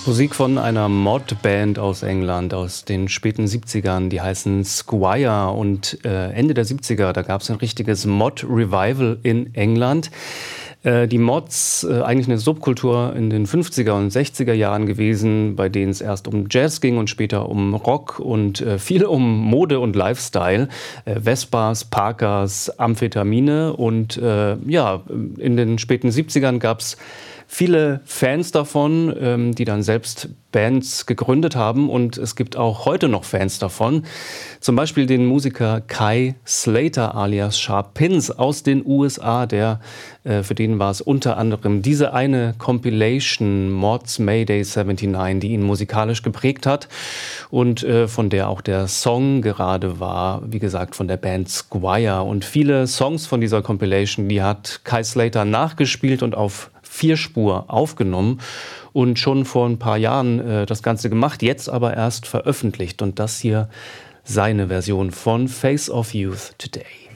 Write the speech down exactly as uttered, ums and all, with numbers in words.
Musik von einer Mod-Band aus England aus den späten siebzigern, die heißen Squire, und äh, Ende der siebziger, da gab es ein richtiges Mod-Revival in England. Äh, die Mods, äh, eigentlich eine Subkultur in den fünfziger und sechziger Jahren gewesen, bei denen es erst um Jazz ging und später um Rock und äh, viel um Mode und Lifestyle. Äh, Vespas, Parkers, Amphetamine, und äh, ja, in den späten siebzigern gab es viele Fans davon, ähm, die dann selbst Bands gegründet haben, und es gibt auch heute noch Fans davon. Zum Beispiel den Musiker Kai Slater alias Sharp Pins aus den U S A, der, äh, für den war es unter anderem diese eine Compilation Mods Mayday neunundsiebzig, die ihn musikalisch geprägt hat und äh, von der auch der Song gerade war, wie gesagt, von der Band Squire. Und viele Songs von dieser Compilation, die hat Kai Slater nachgespielt und auf Vierspur aufgenommen und schon vor ein paar Jahren äh, das Ganze gemacht, jetzt aber erst veröffentlicht. Und das hier seine Version von Face of Youth Today.